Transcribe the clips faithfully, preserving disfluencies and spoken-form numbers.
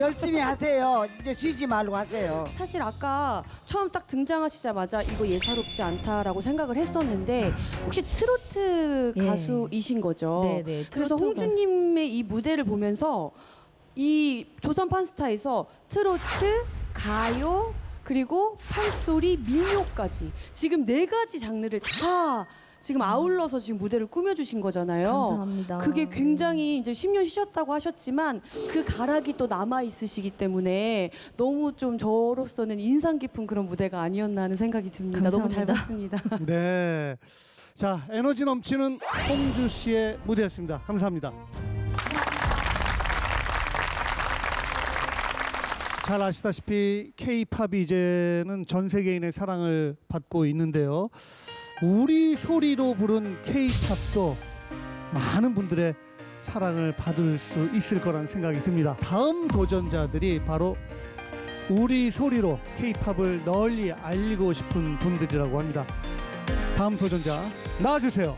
열심히 하세요. 이제 쉬지 말고 하세요. 사실 아까 처음 딱 등장하시자마자 이거 예사롭지 않다라고 생각을 했었는데 혹시 트로트 예. 가수이신 거죠? 네네. 그래서 트로트 홍주님의 이 무대를 보면서 이 조선 판스타에서 트로트, 가요, 그리고 판소리, 민요까지 지금 네 가지 장르를 다 지금 아울러서 지금 무대를 꾸며주신 거잖아요. 감사합니다. 그게 굉장히 이제 십 년 쉬셨다고 하셨지만 그 가락이 또 남아 있으시기 때문에 너무 좀 저로서는 인상 깊은 그런 무대가 아니었나 하는 생각이 듭니다. 너무 잘 감사합니다. 봤습니다. 네. 자, 에너지 넘치는 홍주 씨의 무대였습니다. 감사합니다. 잘 아시다시피 K-팝이 이제는 전 세계인의 사랑을 받고 있는데요. 우리 소리로 부른 K-팝도 많은 분들의 사랑을 받을 수 있을 거란 생각이 듭니다. 다음 도전자들이 바로 우리 소리로 K-팝을 널리 알리고 싶은 분들이라고 합니다. 다음 도전자 나와주세요.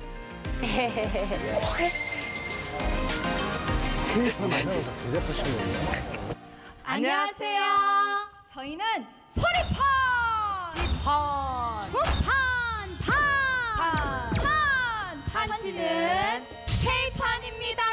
안녕하세요. 저희는 소리판! 판! 초판! 판! 판! 판치는 K판입니다.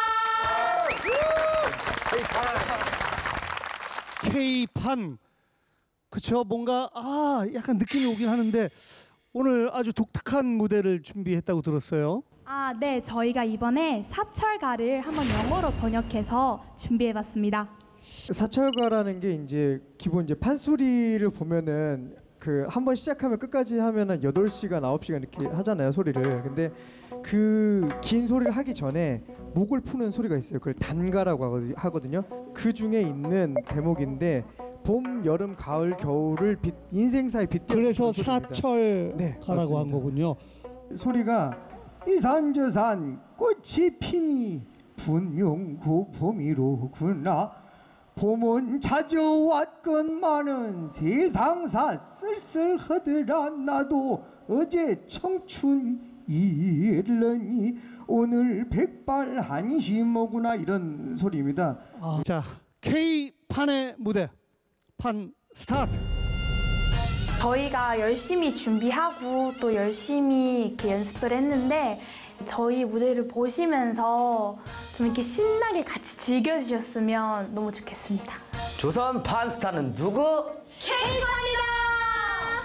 K-판. 그쵸? 뭔가 아 약간 느낌이 오긴 하는데 오늘 아주 독특한 무대를 준비했다고 들었어요. 아, 네. 저희가 이번에 사철가를 한번 영어로 번역해서 준비해봤습니다. 사철가라는 게 이제 기본 이제 판소리를 보면은 그 한 번 시작하면 끝까지 하면은 여덟 시간, 아홉 시간 이렇게 하잖아요, 소리를. 근데 그 긴 소리를 하기 전에 목을 푸는 소리가 있어요. 그걸 단가라고 하거든요. 그 중에 있는 대목인데 봄, 여름, 가을, 겨울을 빛, 인생사에 빗대어 그래서 소리입니다. 사철가라고 네, 한 맞습니다. 거군요. 소리가 이산저산 꽃이 피니 분명 그 봄이로구나. 봄은 찾아왔건만은 세상사 쓸쓸하더라. 나도 어제 청춘이려니 오늘 백발 한심하구나. 이런 소리입니다. 아, 자, K-판의 무대 판 스타트. 저희가 열심히 준비하고 또 열심히 이렇게 연습을 했는데 저희 무대를 보시면서 좀 이렇게 신나게 같이 즐겨주셨으면 너무 좋겠습니다. 조선 판스타는 누구? K판입니다.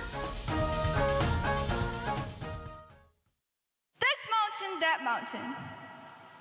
This mountain, that mountain.